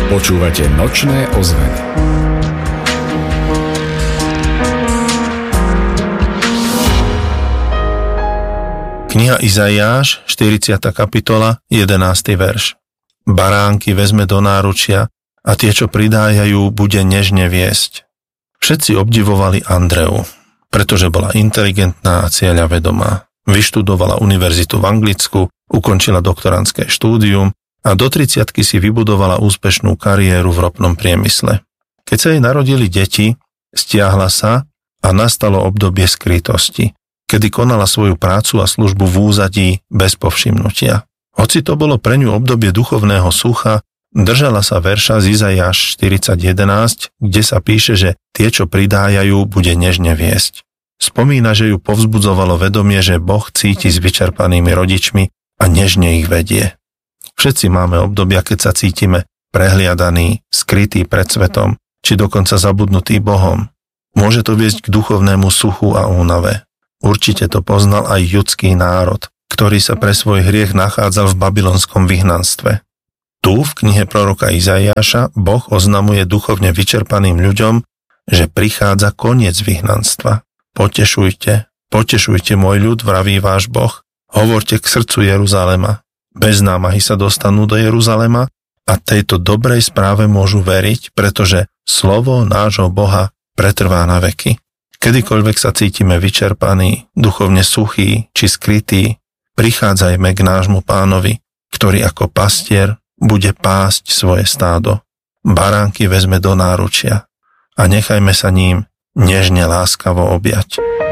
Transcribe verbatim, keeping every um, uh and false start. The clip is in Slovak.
Počúvate Nočné ozveny. Kniha Izaiáš, štyridsiata kapitola, jedenásty verš. Baránky vezme do náručia a tie, čo pridájajú, bude nežne viesť. Všetci obdivovali Andreu, pretože bola inteligentná a cieľavedomá. Vyštudovala univerzitu v Anglicku, ukončila doktorandské štúdium a do tridsiatky si vybudovala úspešnú kariéru v ropnom priemysle. Keď sa jej narodili deti, stiahla sa a nastalo obdobie skrytosti, kedy konala svoju prácu a službu v úzadí bez povšimnutia. Hoci to bolo pre ňu obdobie duchovného sucha, držala sa verša z Izaiáš štyridsať jedenásť, kde sa píše, že tie, čo pridájajú, bude nežne viesť. Spomína, že ju povzbudzovalo vedomie, že Boh cíti s vyčerpanými rodičmi a nežne ich vedie. Všetci máme obdobia, keď sa cítime prehliadaní, skrytí pred svetom, či dokonca zabudnutí Bohom. Môže to viesť k duchovnému suchu a únave. Určite to poznal aj judský národ, ktorý sa pre svoj hriech nachádzal v babylonskom vyhnanstve. Tu, v knihe proroka Izaiáša, Boh oznamuje duchovne vyčerpaným ľuďom, že prichádza koniec vyhnanstva. Potešujte, potešujte môj ľud, vraví váš Boh, hovorte k srdcu Jeruzalema. Bez námahy sa dostanú do Jeruzalema a tejto dobrej správe môžu veriť, pretože slovo nášho Boha pretrvá na veky. Kedykoľvek sa cítime vyčerpaní, duchovne suchí či skrytí, prichádzajme k nášmu Pánovi, ktorý ako pastier bude pásť svoje stádo. Baránky vezme do náručia a nechajme sa ním nežne láskavo objať.